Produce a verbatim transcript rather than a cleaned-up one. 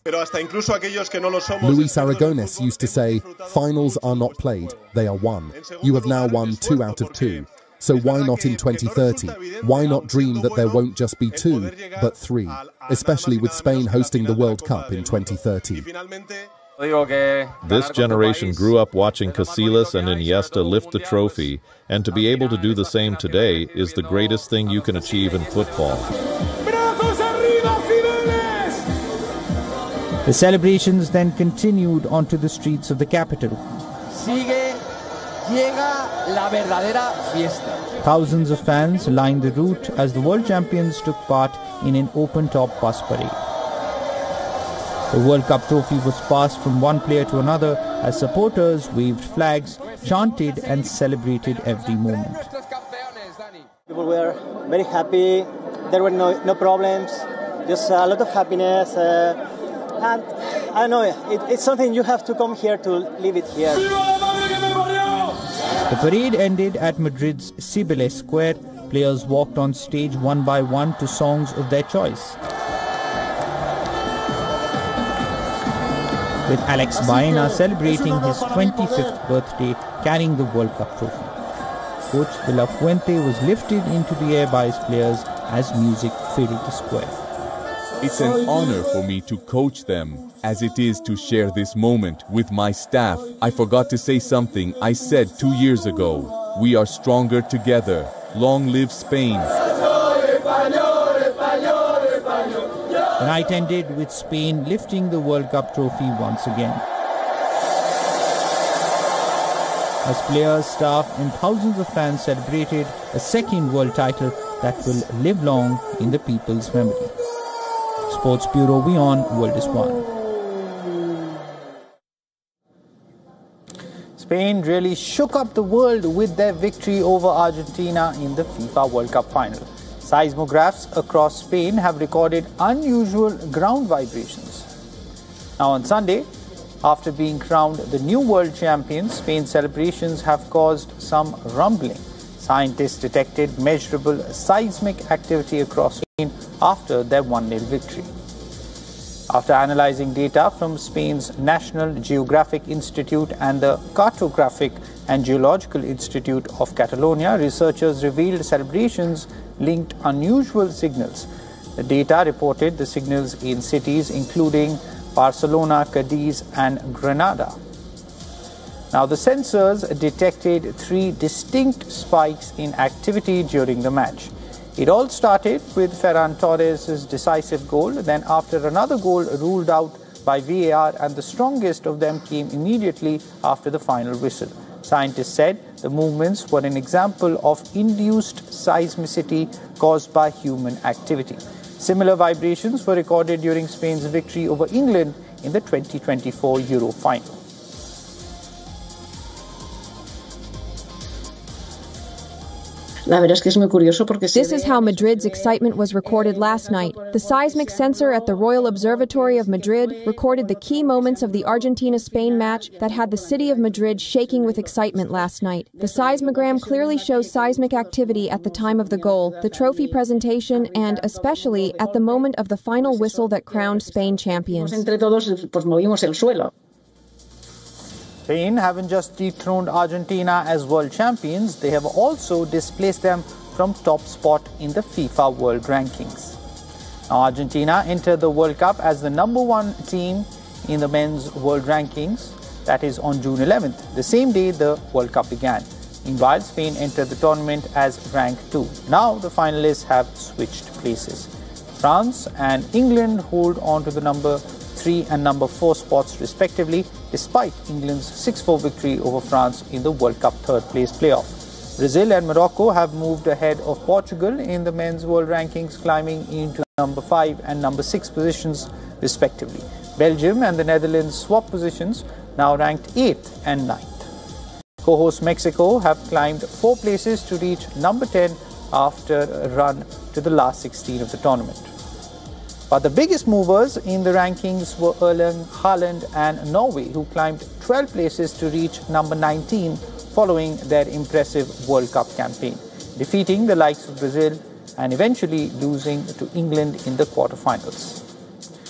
Luis Aragonés used to say, finals are not played, they are won. You have now won two out of two. So why not in twenty thirty? Why not dream that there won't just be two, but three, especially with Spain hosting the World Cup in twenty thirty? This generation grew up watching Casillas and Iniesta lift the trophy, and to be able to do the same today is the greatest thing you can achieve in football. The celebrations then continued onto the streets of the capital. Thousands of fans lined the route as the world champions took part in an open-top bus parade. The World Cup trophy was passed from one player to another as supporters waved flags, chanted and celebrated every moment. People were very happy. There were no, no problems, just a lot of happiness. Uh, and I don't know, it, it's something you have to come here to live it here. The parade ended at Madrid's Cibeles Square. Players walked on stage one by one to songs of their choice. With Alex Baena celebrating his twenty-fifth birthday carrying the World Cup trophy. Coach De La Fuente was lifted into the air by his players as music filled the square. It's an honor for me to coach them, as it is to share this moment with my staff. I forgot to say something I said two years ago. We are stronger together. Long live Spain. The night ended with Spain lifting the World Cup trophy once again. As players, staff and thousands of fans celebrated a second world title that will live long in the people's memory. Sports Bureau WION, World is One. Spain really shook up the world with their victory over Argentina in the FIFA World Cup final. Seismographs across Spain have recorded unusual ground vibrations. Now on Sunday, after being crowned the new world champions, Spain's celebrations have caused some rumbling. Scientists detected measurable seismic activity across Spain after their one nil victory. After analyzing data from Spain's National Geographic Institute and the Cartographic and Geological Institute of Catalonia, researchers revealed celebrations linked unusual signals. The data reported the signals in cities including Barcelona, Cadiz and Granada. Now the sensors detected three distinct spikes in activity during the match. It all started with Ferran Torres' decisive goal, then after another goal ruled out by V A R, and the strongest of them came immediately after the final whistle. Scientists said the movements were an example of induced seismicity caused by human activity. Similar vibrations were recorded during Spain's victory over England in the twenty twenty-four Euro final. This is how Madrid's excitement was recorded last night. The seismic sensor at the Royal Observatory of Madrid recorded the key moments of the Argentina-Spain match that had the city of Madrid shaking with excitement last night. The seismogram clearly shows seismic activity at the time of the goal, the trophy presentation, and especially at the moment of the final whistle that crowned Spain champions. Spain haven't just dethroned Argentina as world champions, they have also displaced them from top spot in the FIFA World Rankings. Now, Argentina entered the World Cup as the number one team in the men's world rankings, that is on June eleventh, the same day the World Cup began. Meanwhile, Spain entered the tournament as rank two. Now the finalists have switched places. France and England hold on to the number three and number four spots respectively, despite England's six four victory over France in the World Cup third place playoff. Brazil and Morocco have moved ahead of Portugal in the men's world rankings, climbing into number five and number six positions respectively. Belgium and the Netherlands swap positions, now ranked eighth and ninth. Co-host Mexico have climbed four places to reach number ten after a run to the last sixteen of the tournament. But the biggest movers in the rankings were Erling Haaland and Norway, who climbed twelve places to reach number nineteen following their impressive World Cup campaign, defeating the likes of Brazil and eventually losing to England in the quarterfinals.